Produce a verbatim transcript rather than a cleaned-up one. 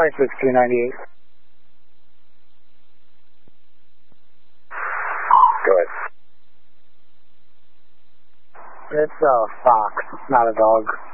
five six three ninety-eight. Go ahead. It's a fox, not a dog.